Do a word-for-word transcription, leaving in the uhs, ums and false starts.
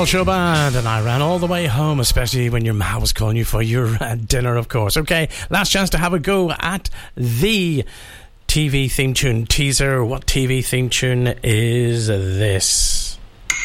so bad, and I ran all the way home, especially when your ma was calling you for your uh, dinner, of course. Okay, last chance to have a go at the T V theme tune teaser. What T V theme tune is this?